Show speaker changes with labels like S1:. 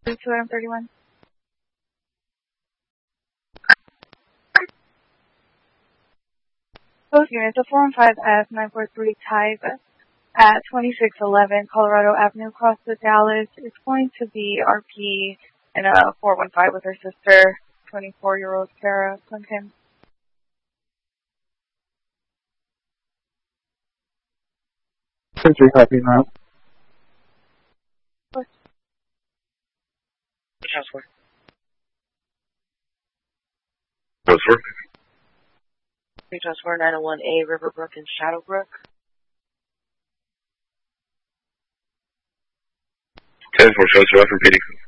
S1: 231. Both units, a 415F 943 type at 2611 Colorado Avenue, across the Dallas. It's going to be RP and a 415 with her sister, 24-year-old Sarah Clinton.
S2: 10-3, copy now.
S1: What?
S3: Which house for?
S4: What's for?
S3: 3-4-901A, Riverbrook and Shadowbrook.
S4: 10-4, show us repeating.